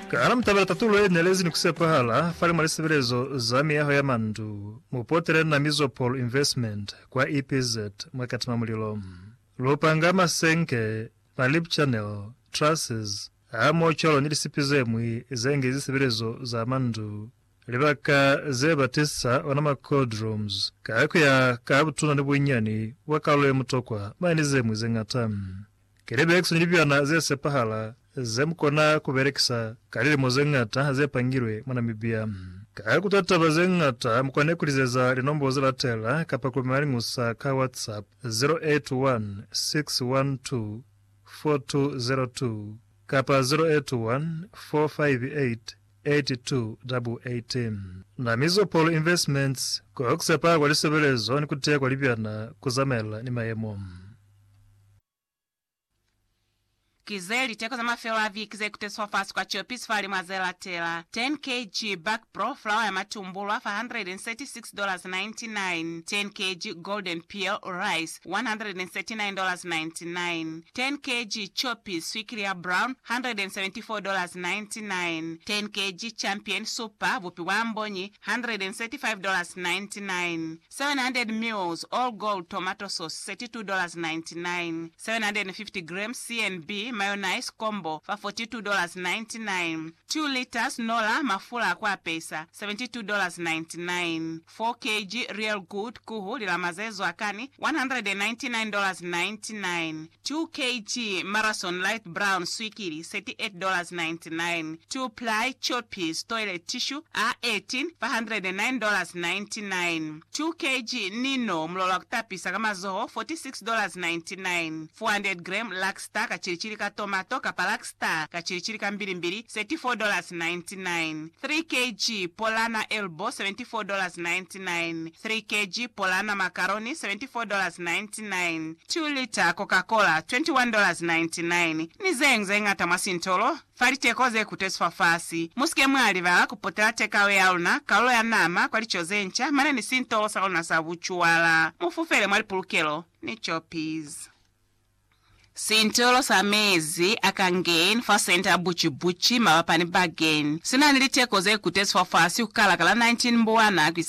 Kala mtabela tatulo enelezi ni kusepahala fali mwaliseverezo za miyaho ya mandu mupotere na Mizopol Investment kwa EPZ mwakati mamulilo lupanga masenke pa Lip Channel Trusses amo cholo nilisipizemwi zenge ziseverezo za mandu libaka zebatisa wanama cold rooms kakuya kabutuna ni bunyani wakalo mutokwa manizemwi zengatamu kerebe ekso nilibyana zesepahala zemkona kuberekisa kalili mozengata zepangirwe mwanamibia kakutataba zengata mkwane kulizeza linombozo la tela kapakulimalingusa ka WhatsApp 081-612-4202 kapa 081-458-8288 na Mizopol Investments kwa kusepa kwa lisebelezo ni kutea kwa libyana kuzamela ni mayemo Kizeli teko za mafelo avi kizekuteswa fasi kwa chopis fali mazela tela 10 kg back pro flour ya matumbulwa for $136.99 10 kg golden peel rice $139.99 10 kg chopis sweetcrea brown $174.99 10 kg champion super vupi wambonyi $135.99 700 mils all gold tomato sauce $32.99 750 grams C&B mayonnaise combo for $42.99 2 liters Nola mafula kwa pesa $72.99 4 kg real good kuhu lila mazezo akani $199.99 2 kg marathon light brown swikiri $38.99 2 ply choppies toilet tissue R18 $109.99 2 kg nino mlola kutapisa kama zoho $46.99 400 gram Lakstar kachirichiri ka tomato kapalakstar kachirichiri ka mbilimbili $34.99 3 kg Polana elbow $74.99 3 kg Polana macaroni $74.99 2 liter Coca-Cola $21.99 nizenze ngata masintolo falitekoze kuteswa fasi musike mwali vala kupotela tekawe aluna kalo ya nama kwa lichozencha maneni sintolo salona sabuchuala mufufele mwali pulukelo ni choppies Sintolo sa mezi akangen fa center buchi mawapani bagen. Sina nilitekoze kuteswa fasi kukalakala 19 mbwana